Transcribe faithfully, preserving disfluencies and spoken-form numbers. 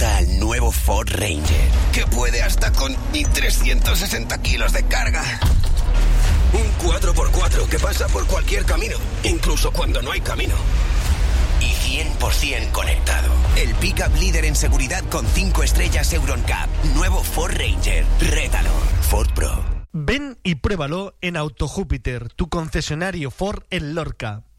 Presenta al nuevo Ford Ranger, que puede hasta con mil trescientos sesenta kilos de carga. Un cuatro por cuatro que pasa por cualquier camino, incluso cuando no hay camino. Y cien por ciento conectado. El pick-up líder en seguridad con cinco estrellas EuronCap. Nuevo Ford Ranger. Rétalo. Ford Pro. Ven y pruébalo en Auto Júpiter, tu concesionario Ford en Lorca.